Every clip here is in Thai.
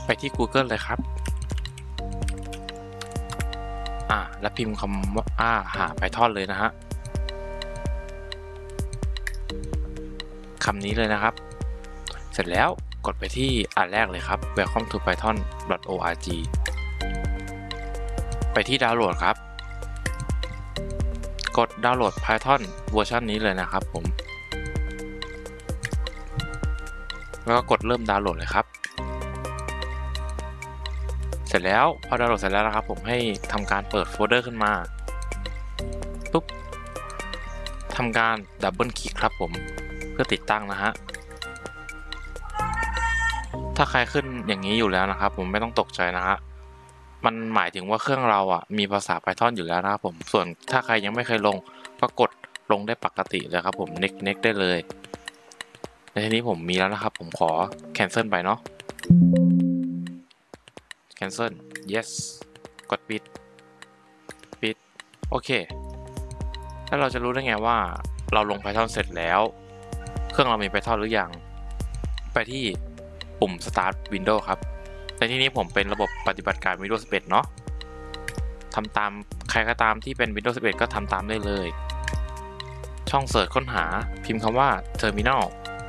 ไปที่ Google เลยครับแล้วพิมพ์คำว่าหา Python เลยนะฮะคำนี้เลยนะครับเสร็จแล้วกดไปที่อันแรกเลยครับ welcome to python.org ไปที่ดาวน์โหลดครับกดดาวน์โหลด Python เวอร์ชันนี้เลยนะครับผมแล้วก็กดเริ่มดาวน์โหลดเลยครับเสร็จแล้วพอดาวน์โหลดเสร็จแล้วนะครับผมให้ทำการเปิดโฟลเดอร์ขึ้นมาปุ๊บทำการดับเบิลคลิกครับผมเพื่อติดตั้งนะฮะถ้าใครขึ้นอย่างนี้อยู่แล้วนะครับผมไม่ต้องตกใจนะฮะมันหมายถึงว่าเครื่องเรามีภาษา Python อยู่แล้วนะครับผมส่วนถ้าใครยังไม่เคยลงก็กดลงได้ปกติเลยครับผม next ได้เลยในที่นี้ผมมีแล้วนะครับผมขอ cancel ไปเนาะ cancel yes กดปิดโอเคแล้วเราจะรู้ได้ไงว่าเราลง Python เสร็จแล้วเครื่องเรามี Python หรือยังไปที่ปุ่ม start Windows ครับในที่นี้ผมเป็นระบบปฏิบัติการ Windows 11 เนาะทำตามใครก็ตามที่เป็น Windows 11 ก็ทำตามได้เลยช่องเสิร์ชค้นหาพิมพ์คำว่า Terminal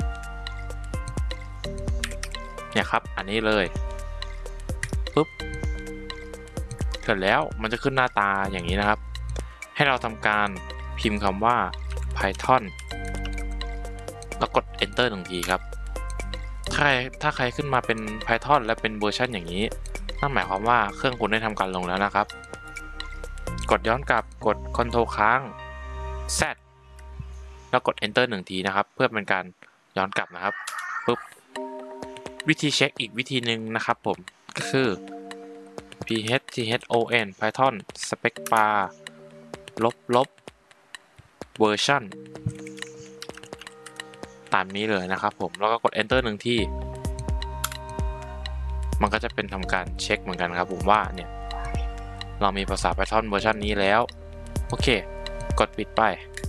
เนี่ยครับอันนี้เลยปุ๊บเสร็จแล้วมันจะขึ้นหน้าตาอย่างนี้นะครับให้เราทำการพิมพ์คำว่า Python แล้วกด Enter 1 ทีครับถ้าใครขึ้นมาเป็น Python และเป็นเวอร์ชันอย่างนี้นั่นหมายความว่าเครื่องคุณได้ทำการลงแล้วนะครับกดย้อนกลับกด Ctrl ค้าง Z แล้วกด Enter 1 ทีนะครับเพื่อเป็นการย้อนกลับนะครับปุ๊บวิธีเช็คอีกวิธีหนึ่งนะครับผมก็คือ phthon python spacebar --เวอร์ชันตามนี้เลยนะครับผมแล้วก็กด enter 1 ทีมันก็จะเป็นทำการเช็คเหมือนกันครับผมว่าเนี่ยเรามีภาษา Python เวอร์ชันนี้แล้วโอเคกดปิดไป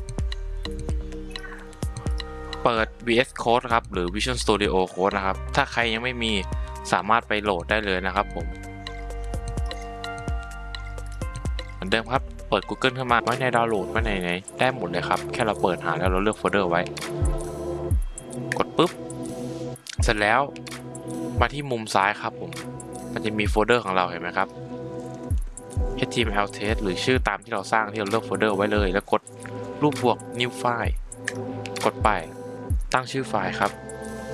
เปิด VS Code ครับหรือ Visual Studio Code นะครับถ้าใครยังไม่มีสามารถไปโหลดได้เลยนะครับผมเหมือนเดิมครับเปิด Google ขึ้นมาไว้ในดาวน์โหลดไว้ในไหนได้หมดเลยครับแค่เราเปิดหาแล้วเราเลือกโฟลเดอร์ไว้กดปุ๊บเสร็จแล้วมาที่มุมซ้ายครับผมมันจะมีโฟลเดอร์ของเราเห็นไหมครับ HTML test หรือชื่อตามที่เราสร้างที่เราเลือกโฟลเดอร์ไว้เลยแล้วกดรูปบวก new file กดไปตั้งชื่อไฟล์ครับ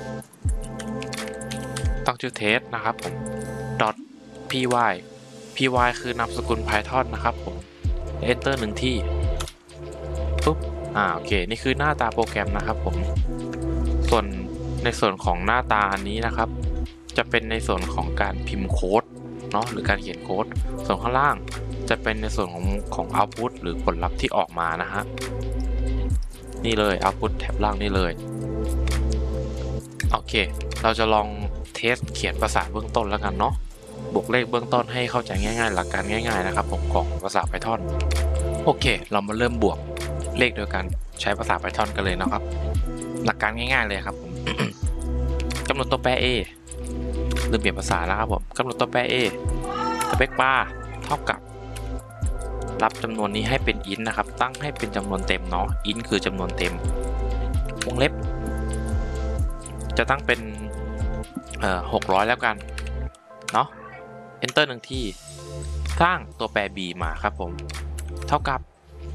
ตั้งชื่อ test นะครับผม .py คือนามสกุล Python นะครับผม enter 1 ทีปุ๊บโอเคนี่คือหน้าตาโปรแกรมนะครับผมส่วนในส่วนของหน้าตาอันนี้นะครับจะเป็นในส่วนของการพิมพ์โค้ดเนาะหรือการเขียนโค้ดส่วนข้างล่างจะเป็นในส่วนของ output หรือผลลัพธ์ที่ออกมานะฮะนี่เลย output แท็บล่างนี่เลยโอเคเราจะลองเทสเขียนภาษาเบื้องต้นแล้วกันเนาะบวกเลขเบื้องต้นให้เข้าใจง่ายๆหลักการง่ายๆนะครับผมของภาษา Python โอเคเรามาเริ่มบวกเลขโดยการใช้ภาษา Python กันเลยนะครับหลักการง่ายๆเลยครับผม กำหนดตัวแปร a ลืมเปลี่ยนภาษาแล้วครับผมกำหนดตัวแปร a สเปคบาร์เท่ากับรับจำนวนนี้ให้เป็น int นะครับตั้งให้เป็นจำนวนเต็มเนาะ int คือจำนวนเต็มวงเล็บจะตั้งเป็น600แล้วกันเนาะ enter 1 ทีสร้างตัวแปร b มาครับผมเท่ากับ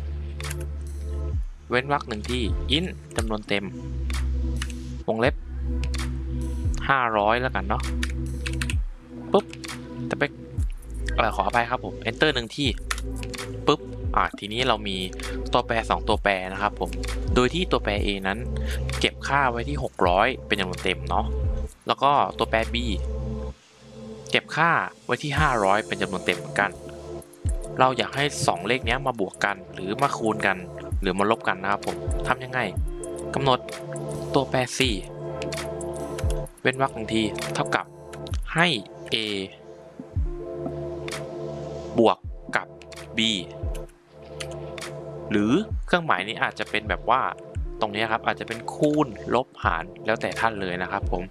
เว้นวรรค1 ที int จำนวนเต็มวงเล็บ500แล้วกันเนาะปุ๊บแต่ไปขออภัยครับผม enter 1 ทีปุ๊บทีนี้เรามีตัวแปร2ตัวแปรนะครับผมโดยที่ตัวแปร a นั้นเก็บค่าไว้ที่600เป็นจำนวนเต็มเนาะแล้วก็ตัวแปร b เก็บค่าไว้ที่500เป็นจำนวนเต็มเหมือนกันเราอยากให้2เลขนี้มาบวกกันหรือมาคูณกันหรือมาลบกันนะครับผมทำยังไงกำหนดตัวแปร c เว้นวรรค1 ทีเท่ากับให้ a บวกกับ b หรือเครื่องหมายนี้อาจจะเป็นแบบว่าตรงนี้ครับอาจจะเป็นคูณลบหารแล้วแต่ท่านเลยนะครับผม